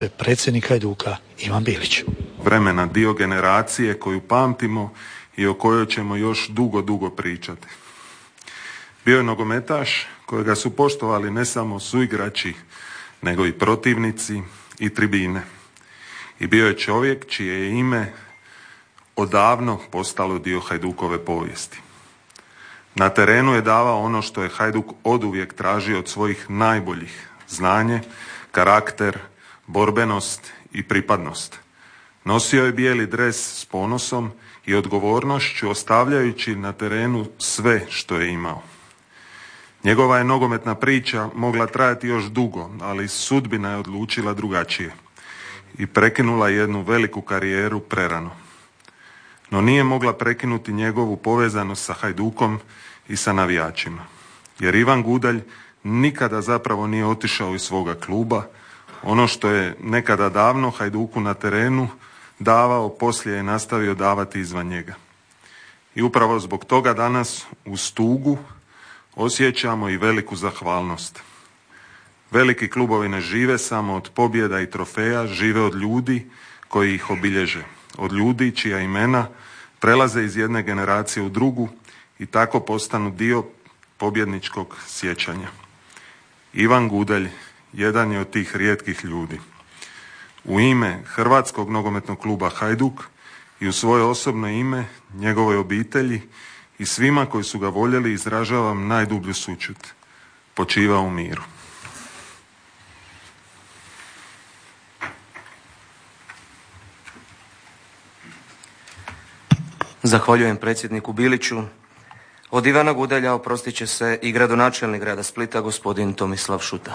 Predsjednik Hajduka Ivan Bilić. Vremena, dio generacije koju pamtimo i o kojoj ćemo još dugo pričati. Bio je nogometaš kojega su poštovali ne samo suigrači, nego i protivnici i tribine. I bio je čovjek čije je ime odavno postalo dio Hajdukove povijesti. Na terenu je davao ono što je Hajduk oduvijek tražio od svojih najboljih: znanje, karakter, borbenost i pripadnost. Nosio je bijeli dres s ponosom i odgovornošću, ostavljajući na terenu sve što je imao. Njegova je nogometna priča mogla trajati još dugo, ali sudbina je odlučila drugačije i prekinula jednu veliku karijeru prerano. No nije mogla prekinuti njegovu povezanost sa Hajdukom i sa navijačima. Jer Ivan Gudelj nikada zapravo nije otišao iz svoga kluba. Ono što je nekada davno Hajduku na terenu davao, poslije je nastavio davati izvan njega. I upravo zbog toga danas uz tugu osjećamo i veliku zahvalnost. Veliki klubovi ne žive samo od pobjeda i trofeja, žive od ljudi koji ih obilježe. Od ljudi čija imena prelaze iz jedne generacije u drugu i tako postanu dio pobjedničkog sjećanja. Ivan Gudelj jedan je od tih rijetkih ljudi. U ime Hrvatskog nogometnog kluba Hajduk i u svoje osobno ime, njegovoj obitelji i svima koji su ga voljeli izražavam najdublju sućut. Počiva u miru. Zahvaljujem predsjedniku Biliću. Od Ivana Gudelja oprostit će se i gradonačelnik grada Splita, gospodin Tomislav Šuta.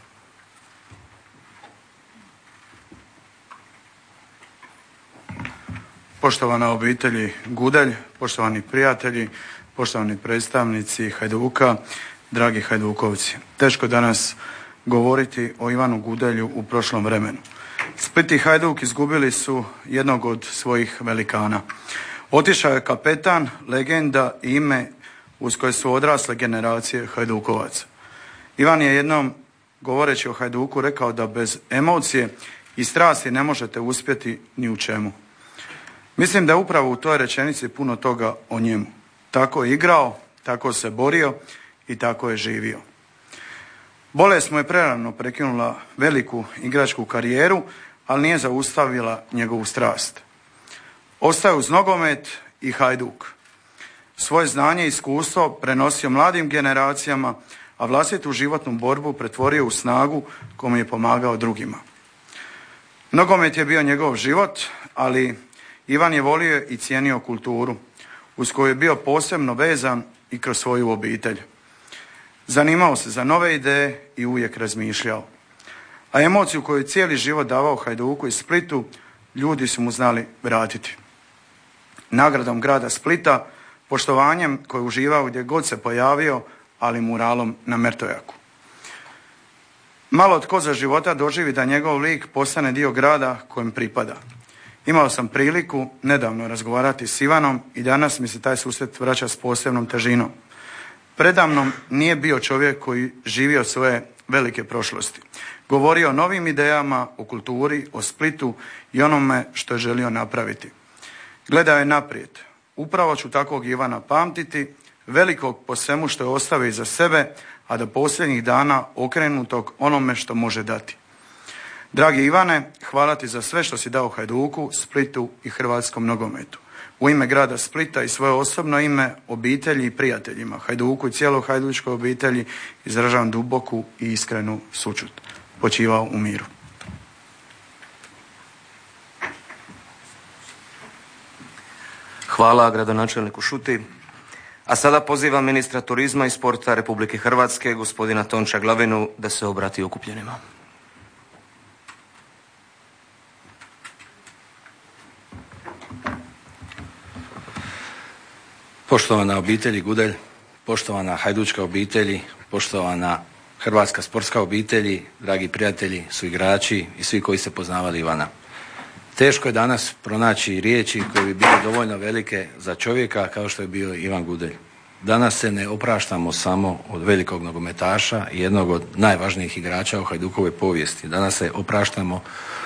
Poštovana obitelji Gudelj, poštovani prijatelji, poštovani predstavnici Hajduka, dragi Hajdukovci. Teško danas govoriti o Ivanu Gudelju u prošlom vremenu. Split i Hajduk izgubili su jednog od svojih velikana. Otišao je kapetan, legenda i ime uz koje su odrasle generacije Hajdukovaca. Ivan je jednom, govoreći o Hajduku, rekao da bez emocije i strasti ne možete uspjeti ni u čemu. Mislim da je upravo u toj rečenici puno toga o njemu. Tako je igrao, tako se borio i tako je živio. Bolest mu je prerano prekinula veliku igračku karijeru, ali nije zaustavila njegovu strast. Ostao uz nogomet i Hajduk. Svoje znanje i iskustvo prenosio mladim generacijama, a vlastitu životnu borbu pretvorio u snagu kojom je pomagao drugima. Nogomet je bio njegov život, ali Ivan je volio i cijenio kulturu, uz koju je bio posebno vezan i kroz svoju obitelj. Zanimao se za nove ideje i uvijek razmišljao. A emociju koju je cijeli život davao Hajduku i Splitu, ljudi su mu znali vratiti. Nagradom grada Splita, poštovanjem koje je uživao gdje god se pojavio, ali muralom na Mertojaku. Malo tko za života doživi da njegov lik postane dio grada kojem pripada. Imao sam priliku nedavno razgovarati s Ivanom i danas mi se taj susret vraća s posebnom težinom. Predamnom nije bio čovjek koji živio svoje velike prošlosti. Govorio o novim idejama, o kulturi, o Splitu i onome što je želio napraviti. Gledao je naprijed. Upravo ću takvog Ivana pamtiti, velikog po svemu što je ostavio iza sebe, a do posljednjih dana okrenutog onome što može dati. Dragi Ivane, hvala ti za sve što si dao Hajduku, Splitu i hrvatskom nogometu. U ime grada Splita i svoje osobno ime, obitelji i prijateljima, Hajduku i cijeloj hajdučkoj obitelji izražavam duboku i iskrenu sućut. Počivao u miru. Hvala gradonačelniku Šuti. A sada pozivam ministra turizma i sporta Republike Hrvatske, gospodina Tončija Glavinu, da se obrati okupljenima. Poštovana obitelji Gudelj, poštovana hajdučka obitelji, poštovana hrvatska sportska obitelji, dragi prijatelji, suigrači i svi koji ste poznavali Ivana. Teško je danas pronaći riječi koje bi bile dovoljno velike za čovjeka kao što je bio Ivan Gudelj. danas se ne opraštamo samo od velikog nogometaša i jednog od najvažnijih igrača u Hajdukovoj povijesti. Danas se opraštamo